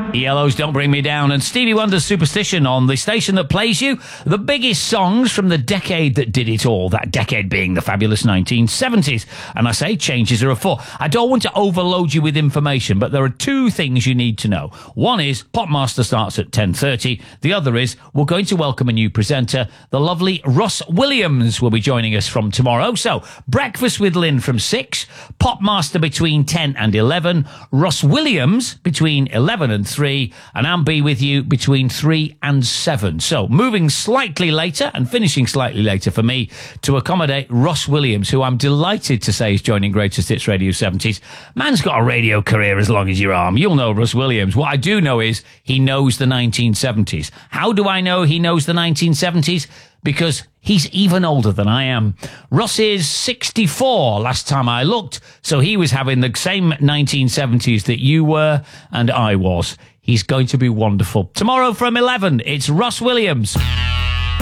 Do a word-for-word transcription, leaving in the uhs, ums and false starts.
E L O's Don't Bring Me Down and Stevie Wonder's Superstition on the station that plays you the biggest songs from the decade that did it all, that decade being the fabulous nineteen seventies. And I say changes are afoot. I don't want to overload you with information, but there are two things you need to know. One is Popmaster starts at ten thirty. The other is we're going to welcome a new presenter. The lovely Russ Williams will be joining us from tomorrow. So, Breakfast with Lynn from six, Popmaster between ten and eleven, Russ Williams between eleven and three, and I'll be with you between three and seven. So moving slightly later and finishing slightly later for me to accommodate Russ Williams, who I'm delighted to say is joining Greatest Hits Radio seventies. Man's got a radio career as long as your arm. You'll know Russ Williams. What I do know is he knows the nineteen seventies. How do I know he knows the nineteen seventies? Because he's even older than I am. Russ is sixty-four last time I looked, so he was having the same nineteen seventies that you were and I was. He's going to be wonderful. Tomorrow from eleven, it's Russ Williams.